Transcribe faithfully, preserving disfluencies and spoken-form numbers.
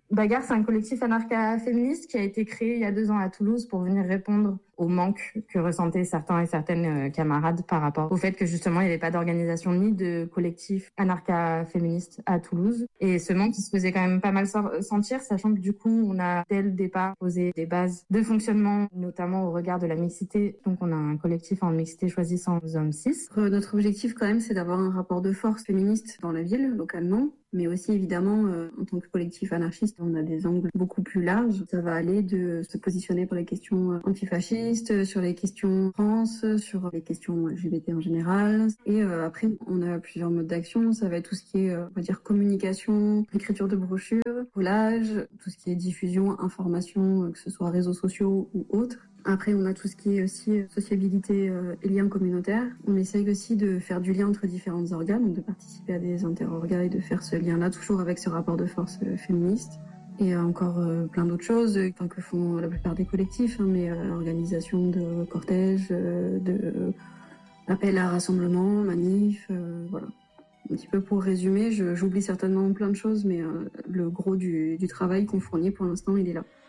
Bagarre, c'est un collectif anarcha-féministe qui a été créé il y a deux ans à Toulouse pour venir répondre au manque que ressentaient certains et certaines camarades par rapport au fait que justement il n'y avait pas d'organisation ni de collectif anarcha-féministe à Toulouse. Et ce manque qui se faisait quand même pas mal sentir, sachant que du coup on a dès le départ posé des bases de fonctionnement, notamment au regard de la mixité. Donc on a un collectif en mixité choisissant aux hommes cis. Notre objectif quand même c'est d'avoir un rapport de force féministe dans la ville, localement. Mais aussi, évidemment, euh, en tant que collectif anarchiste, on a des angles beaucoup plus larges. Ça va aller de se positionner pour les questions antifascistes, sur les questions trans, sur les questions L G B T en général. Et euh, après, on a plusieurs modes d'action. Ça va être tout ce qui est, euh, on va dire, communication, écriture de brochures, collage, tout ce qui est diffusion, information, que ce soit réseaux sociaux ou autres. Après, on a tout ce qui est aussi sociabilité euh, et liens communautaires. On essaye aussi de faire du lien entre différentes organes, donc de participer à des interorgas et de faire ce lien-là, toujours avec ce rapport de force euh, féministe. Et encore euh, plein d'autres choses euh, que font la plupart des collectifs, hein, mais euh, organisation de cortèges, euh, de euh, appels à rassemblement, manifs, euh, voilà. Un petit peu pour résumer, je, j'oublie certainement plein de choses, mais euh, le gros du, du travail qu'on fournit pour l'instant, il est là.